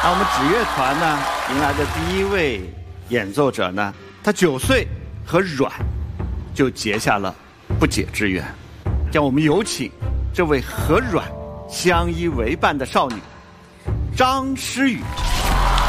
那我们指乐团呢，迎来的第一位演奏者呢，他9岁和阮就结下了不解之缘。让我们有请这位和阮相依为伴的少女张诗雨。